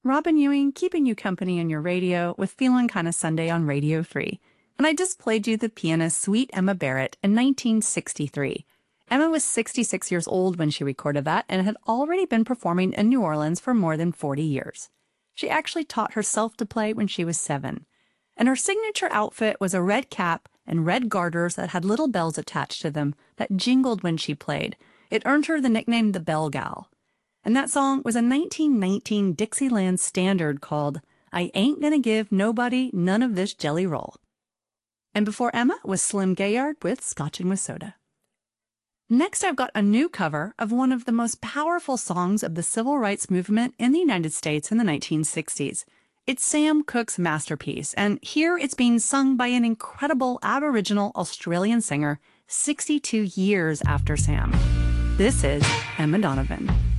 Robin Ewing keeping you company on your radio with Feelin' Kinda Sunday on Radio 3. And I just played you the pianist Sweet Emma Barrett in 1963. Emma was 66 years old when she recorded that and had already been performing in New Orleans for more than 40 years. She actually taught herself to play when she was 7. And her signature outfit was a red cap and red garters that had little bells attached to them that jingled when she played. It earned her the nickname the Bell Gal. And that song was a 1919 Dixieland standard called I Ain't Gonna Give Nobody None of This Jelly Roll. And before Emma was Slim Gaillard with Scotchin' with Soda. Next, I've got a new cover of one of the most powerful songs of the civil rights movement in the United States in the 1960s. It's Sam Cooke's masterpiece, and here it's being sung by an incredible Aboriginal Australian singer 62 years after Sam. This is Emma Donovan.